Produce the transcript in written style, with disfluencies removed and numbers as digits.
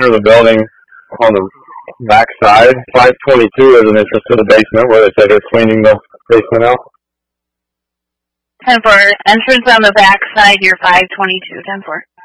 of the building on the back side. 522 is an entrance to the basement where they said they're cleaning the basement out. 10-4. Entrance on the back side, you're 522. 10-4.